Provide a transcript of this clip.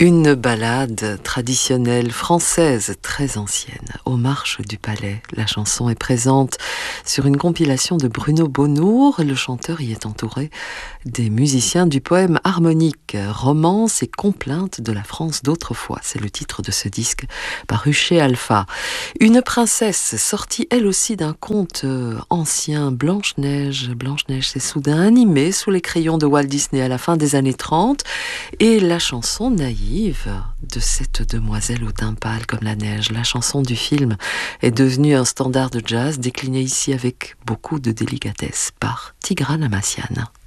Une ballade traditionnelle française très ancienne, Aux marches du palais. La chanson est présente sur une compilation de Bruno Bonnour. Le chanteur y est entouré des musiciens du poème harmonique, romance et complainte de la France d'autrefois. C'est le titre de ce disque paru chez Alpha. Une princesse sortie elle aussi d'un conte ancien, Blanche-Neige. Blanche-Neige s'est soudain animée sous les crayons de Walt Disney à la fin des années 30 et la chanson naïve de cette demoiselle au teint pâle comme la neige, la chanson du film, est devenue un standard de jazz décliné ici avec beaucoup de délicatesse par Tigran Amassian.